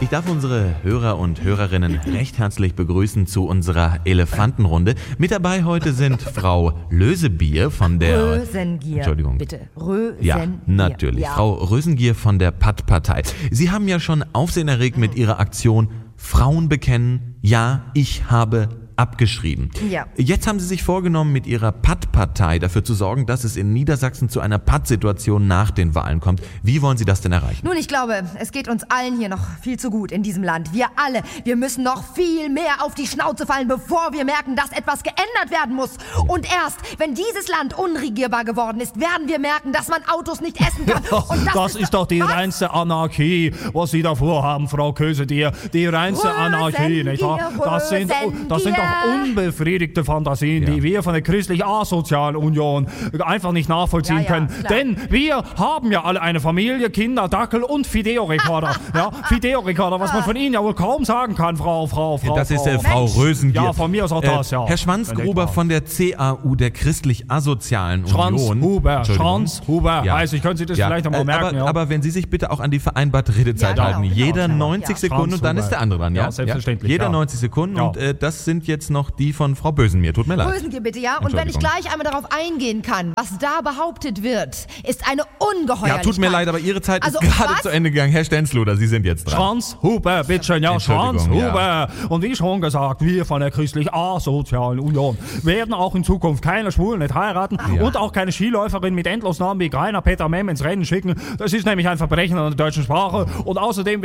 Ich darf unsere Hörer und Hörerinnen recht herzlich begrüßen zu unserer Elefantenrunde. Mit dabei heute sind Frau Lösebier von der... Rösengier. Entschuldigung. Bitte. Rösengier. Ja, natürlich. Ja. Frau Rösengier von der Patt-Partei. Sie haben ja schon Aufsehen erregt mit Ihrer Aktion Frauen bekennen, ja, ich habe abgeschrieben. Ja. Jetzt haben Sie sich vorgenommen, mit Ihrer Patt-Partei dafür zu sorgen, dass es in Niedersachsen zu einer Patt-Situation nach den Wahlen kommt. Wie wollen Sie das denn erreichen? Nun, ich glaube, es geht uns allen hier noch viel zu gut in diesem Land. Wir alle, wir müssen noch viel mehr auf die Schnauze fallen, bevor wir merken, dass etwas geändert werden muss. Und erst, wenn dieses Land unregierbar geworden ist, werden wir merken, dass man Autos nicht essen kann. Und das ist doch die reinste Anarchie, was Sie da vorhaben, Frau Kösedier. Die reinste Anarchie, nicht wahr? Das sind doch unbefriedigte Fantasien, die wir von der Christlich-Asozialen Union einfach nicht nachvollziehen können. Klar. Denn wir haben ja alle eine Familie, Kinder, Dackel und Videorekorder. Videorekorder, was man von Ihnen ja wohl kaum sagen kann, Frau. Das ist Frau Rösengier. Ja, von mir aus auch das, ja. Herr Schwanzgruber von der CAU, der Christlich-Asozialen Union. Schwanzhuber. Ja. Weiß ich, können Sie das vielleicht nochmal merken? Aber wenn Sie sich bitte auch an die vereinbarte Redezeit halten. Jeder 90 Sekunden und dann ist der andere dran. Ja, selbstverständlich. Jeder 90 Sekunden und das sind jetzt noch die von Frau Bösenmier. Tut mir leid. Rösengier bitte, ja? Und wenn ich gleich einmal darauf eingehen kann, was da behauptet wird, ist eine Ungeheuerlichkeit. Ja, tut mir leid, aber Ihre Zeit ist gerade zu Ende gegangen. Herr Stenzluder, Sie sind jetzt dran. Schwanzhuber, bitteschön, ja, Schwanzhuber. Ja. Und wie schon gesagt, wir von der Christlich-Asozialen Union werden auch in Zukunft keine Schwulen nicht heiraten und auch keine Skiläuferin mit Endlosnamen wie Greiner Peter Mem ins Rennen schicken. Das ist nämlich ein Verbrechen an der deutschen Sprache. Und außerdem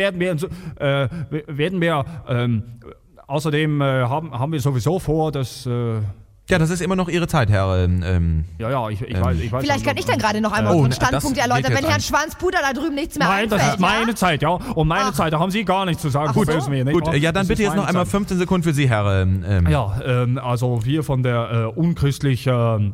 haben wir sowieso vor, dass... Ja, das ist immer noch Ihre Zeit, Herr. Ich weiß. Vielleicht kann ich dann gerade noch einmal unseren Standpunkt erläutern, wenn Herrn Schwanzpuder da drüben nichts mehr einfällt. Nein, das ist meine Zeit, ja. Und meine Zeit, da haben Sie gar nichts zu sagen. Gut, ja, dann bitte jetzt noch einmal 15 Sekunden für Sie, Herr. Also wir von der unchristlichen...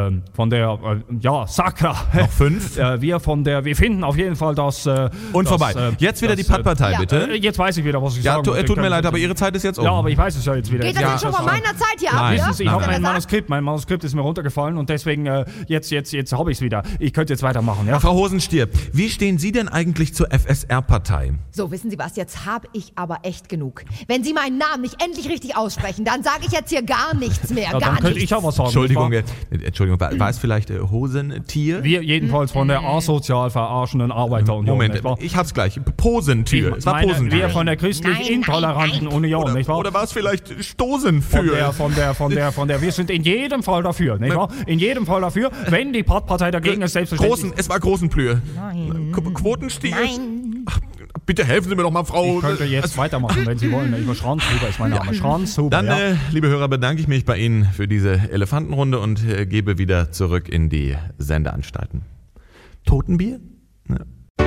Sakra. Noch 5? Wir finden auf jeden Fall, dass... Und vorbei. Jetzt wieder die Patt-Partei, bitte. Jetzt weiß ich wieder, was ich sagen wollte. Tut mir leid, aber Ihre Zeit ist jetzt um. Ja, aber ich weiß es ja jetzt wieder. Geht das jetzt schon von meiner Zeit hier ab? Wissen Sie, ich habe mein Manuskript ist mir runtergefallen und deswegen, jetzt habe ich es wieder. Ich könnte jetzt weitermachen, ja? Frau Hosenstier, wie stehen Sie denn eigentlich zur FSR-Partei? So, wissen Sie was, jetzt habe ich aber echt genug. Wenn Sie meinen Namen nicht endlich richtig aussprechen, dann sage ich jetzt hier gar nichts mehr, ja, dann könnte ich auch was sagen. Entschuldigung, war es vielleicht Hosentier? Wir jedenfalls von der asozial verarschenden Arbeiterunion. Moment, ich hab's gleich. Posentier. Es war Posentier. Wir von der christlich intoleranten Union, nicht wahr? Oder war es vielleicht Stoßen für? Von der. Wir sind in jedem Fall dafür, nicht wahr? In jedem Fall dafür, wenn die Patt-Partei dagegen ist, selbstverständlich. Es war Großenplühe. Nein. Quotenstiel. Nein. Ach, bitte helfen Sie mir doch mal, Frau. Ich könnte jetzt weitermachen, wenn Sie wollen. Über Schranzhuber ist mein Name. Schranzhuber, Dann, liebe Hörer, bedanke ich mich bei Ihnen für diese Elefantenrunde und gebe wieder zurück in die Sendeanstalten. Totenbier?